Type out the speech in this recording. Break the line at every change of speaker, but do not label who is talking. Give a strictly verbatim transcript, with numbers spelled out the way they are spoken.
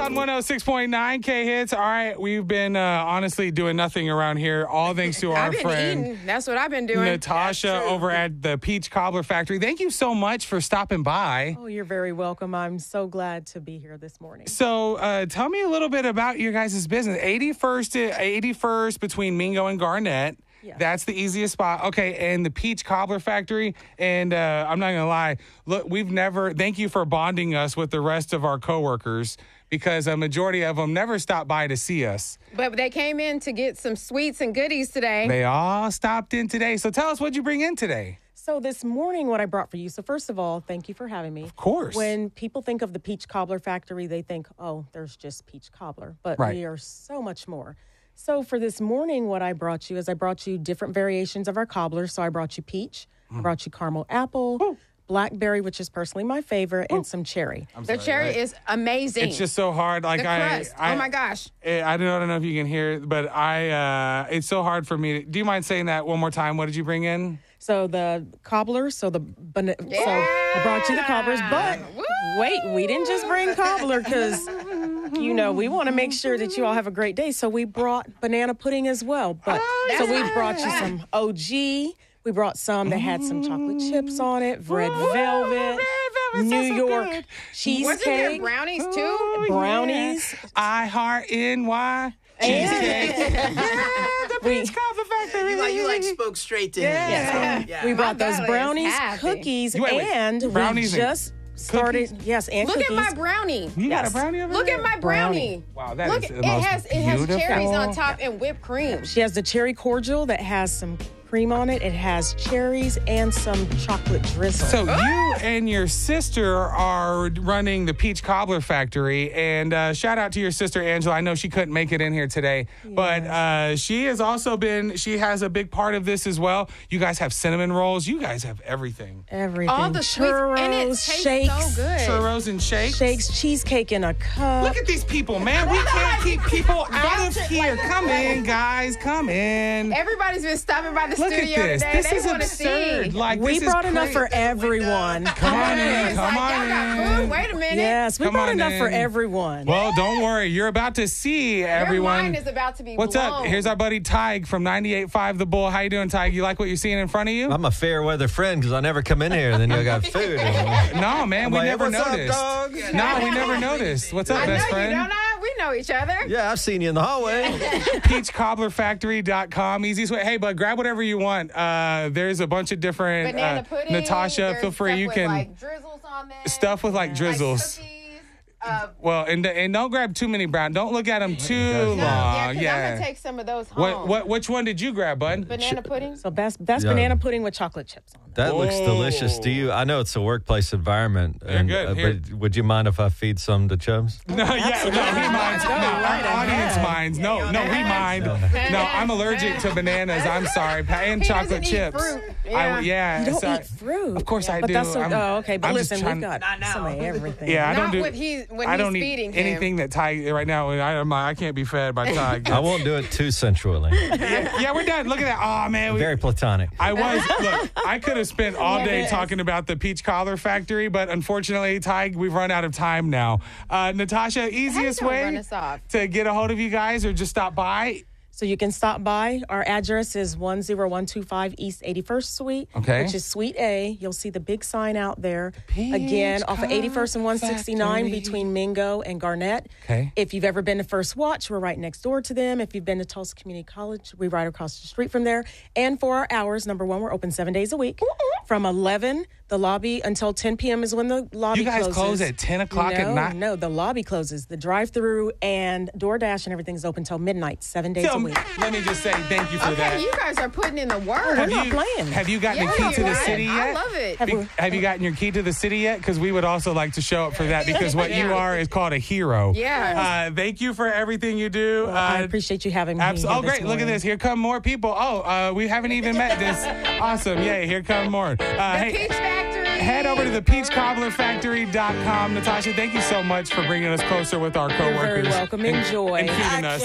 on one oh six point nine K-Hits. All right, we've been uh, honestly doing nothing around here, all thanks to our
I've been
friend
eating. That's what I've been doing.
Natasha over at the Peach Cobbler Factory. Thank you so much for stopping by.
Oh, you're very welcome. I'm so glad to be here this morning.
So uh, tell me a little bit about your guys' business. eighty-first, eighty-first between Mingo and Garnett.
Yeah.
That's the easiest spot. Okay, and the Peach Cobbler Factory. And uh, I'm not going to lie. Look, we've never, thank you for bonding us with the rest of our coworkers because a majority of them never stopped by to see us.
But they came in to get some sweets and goodies today.
They all stopped in today. So tell us what you bring in today.
So this morning, what I brought for you. So first of all, thank you for having me.
Of course.
When people think of the Peach Cobbler Factory, they think, oh, there's just peach cobbler. But
Right.
we are so much more. So for this morning, what I brought you is I brought you different variations of our cobbler. So I brought you peach, I brought you caramel apple,
Ooh.
blackberry, which is personally my favorite, and some cherry.
I'm
The
sorry,
cherry
I-
is amazing.
It's just so hard. Like
the
I,
crust.
I,
oh my gosh.
I, I don't, I don't know if you can hear it, but I, uh, it's so hard for me. To, do you mind saying that one more time? What did you bring in?
So the cobbler, so the bana- so I brought you the cobblers, but
Woo!
wait, we didn't just bring cobbler because you know we want to make sure that you all have a great day. So we brought banana pudding as well. But
Oh,
so
that's
we
not
brought you
bad.
some O G. We brought some that had some chocolate chips on it, red
Ooh,
velvet,
red velvet,
New
so, so
York
good.
cheesecake,
Wasn't there brownies too?
Ooh,
brownies.
Yeah. I heart N Y cheesecake. Yeah, the
We-
Peach Cobbler Factory.
You like you like spoke straight to
Yeah.
him. Yeah.
We
My
brought those
belly is
brownies,
happy.
cookies,
Wait, wait.
and
Brownies
we
and
just started. Yes, and
Look
cookies.
at my brownie.
You got
Yes.
a brownie over
Look
there?
at my brownie.
Wow, that
Look,
is the
it
most
has it has
beautiful.
cherries on top and whipped cream.
She has the cherry cordial that has some cream on it. It has cherries and some chocolate drizzle.
So you and your sister are running the Peach Cobbler Factory, and uh, shout out to your sister Angela. I know she couldn't make it in here today, but uh, she has also been. She has a big part of this as well. You guys have cinnamon rolls. You guys have everything.
everything.
All the sweets
churros,
and it tastes
shakes,
so good.
Churros and shakes.
shakes, cheesecake in a cup.
Look at these people, man. We can't keep people out of here. Come in, guys. Come in.
Everybody's been stopping by the
Look at
studio
this.
today.
This
they
is
want to
absurd.
see.
Like
we
this is
brought enough
crazy.
for everyone.
Come on in.
It's
Come
like,
on
y'all got
in.
food. Wait a minute.
Yes, we
Come
brought
on
enough for
in.
everyone.
Well, don't worry. You're about to see
Your
everyone.
mind is about to be
What's
blown.
up? Here's our buddy Tig from ninety-eight point five The Bull. How you doing, Tig? You like what you're seeing in front of you?
I'm a fair weather friend because I never come in here and then you got food.
No, man,
I'm
we
like,
never
"What's up,
noticed.
dog?"
No, we never noticed. What's up,
I know
best
you
friend?
don't know. We know each other.
Yeah, I've seen you in the hallway.
peach cobbler factory dot com. Easiest way. Hey, bud, grab whatever you want. Uh, there's a bunch of different.
Banana
uh,
pudding.
Natasha,
There's
feel free.
stuff
You
with,
can
like drizzles on there.
stuff with like
Like
drizzles.
cookies. Uh,
Well, and and don't grab too many brown. Don't look at them too
no,
long.
yeah, 'cause I'm
Yeah.
gonna take some of those home.
What what which one did you grab, bud?
Banana pudding.
So that's that's
Yeah.
banana pudding with chocolate chips on it.
That looks
Oh.
delicious. Do you? I know it's a workplace environment.
They're
and,
good.
uh,
Here.
but would you mind if I feed some to Chubs?
No, yeah, no, he minds. No, our audience minds. No, no, we mind. No, I'm allergic to bananas. I'm sorry, and
He
chocolate
doesn't eat
chips.
fruit.
I,
Yeah.
yeah,
You don't
sorry.
eat fruit.
Of course I
but
do.
That's so,
I'm-
oh, okay. But
I'm just
listen,
trying-
we've got
Not now.
some of everything.
Yeah, I
Not
don't do.
when he when
I
he's
don't eat
feeding him.
anything that Ty right now. I, I'm, I can't be fed by Ty.
I won't do it too sensually.
yeah, yeah, we're done. Look at that. Oh man, we,
Very platonic.
I was look. I could have spent all day
Yes.
talking about the Peach Cobbler Factory, but unfortunately, Ty, we've run out of time now. Uh, Natasha, easiest
don't run
way
us off.
to get a hold of you guys or just stop by.
So you can stop by. Our address is one oh one two five East eighty-first Suite,
Okay.
which is Suite A. You'll see the big sign out there.
Peach
Again, off of eighty-first and one sixty-nine
Factory.
between Mingo and Garnett.
Okay.
If you've ever been to First Watch, we're right next door to them. If you've been to Tulsa Community College, we're right across the street from there. And for our hours, number one, we're open seven days a week. From eleven, the lobby, until ten p.m. is when the lobby
You guys
closes.
close at ten o'clock
no,
at night?
No, the lobby closes. The drive-through and DoorDash and everything is open till midnight, seven days
So,
a week.
let me just say thank you for
Okay,
that.
you guys are putting in the work.
We're not
you,
playing.
Have you gotten
Yeah,
the key to the
right.
city
I
yet?
love it.
Have
Be-
we-
have you gotten your key to the city yet? Because we would also like to show up for that because what you
Yeah.
are is called a hero.
Yeah.
Uh, thank you for everything you do.
Well, I
Uh,
appreciate you having me.
abs-
here
oh,
this
great. Look at
morning.
this. Here come more people. Oh, uh, we haven't even met this. Awesome. Yay. Here come more. Uh,
The
hey,
Peach Factory.
head over to the peach cobbler factory dot com. Natasha, thank you so much for bringing us closer with our
You're
coworkers.
very welcome.
and-
Enjoy.
And feeding us.